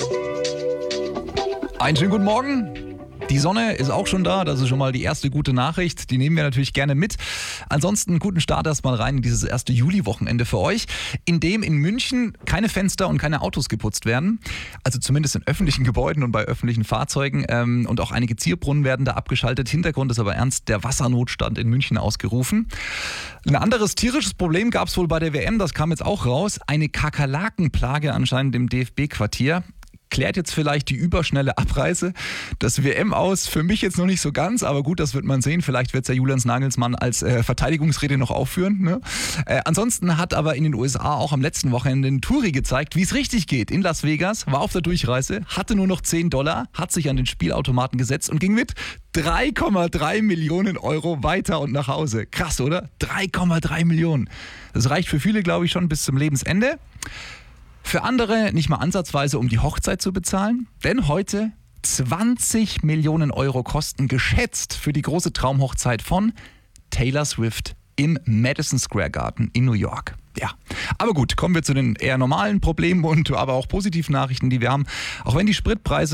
Einen schönen guten Morgen. Die Sonne ist auch schon da, das ist schon mal die erste gute Nachricht. Die nehmen wir natürlich gerne mit. Ansonsten einen guten Start erstmal rein in dieses erste Juli-Wochenende für euch, in dem in München keine Fenster und keine Autos geputzt werden. Also zumindest in öffentlichen Gebäuden und bei öffentlichen Fahrzeugen. Und auch einige Zierbrunnen werden da abgeschaltet. Hintergrund ist aber ernst, der Wassernotstand in München ausgerufen. Ein anderes tierisches Problem gab es wohl bei der WM, das kam jetzt auch raus. Eine Kakerlakenplage anscheinend im DFB-Quartier. Klärt jetzt vielleicht die überschnelle Abreise. Das WM-Aus für mich jetzt noch nicht so ganz, aber gut, das wird man sehen. Vielleicht wird es ja Julian Nagelsmann als Verteidigungsrede noch aufführen. Ne? Ansonsten hat aber in den USA auch am letzten Wochenende ein Touri gezeigt, wie es richtig geht. In Las Vegas, war auf der Durchreise, hatte nur noch $10, hat sich an den Spielautomaten gesetzt und ging mit 3,3 Millionen Euro weiter und nach Hause. Krass, oder? 3,3 Millionen. Das reicht für viele, glaube ich, schon bis zum Lebensende. Für andere nicht mal ansatzweise, um die Hochzeit zu bezahlen. Denn heute 20 Millionen Euro Kosten geschätzt für die große Traumhochzeit von Taylor Swift im Madison Square Garden in New York. Ja, aber gut, kommen wir zu den eher normalen Problemen und aber auch positiven Nachrichten, die wir haben. Auch wenn die Spritpreise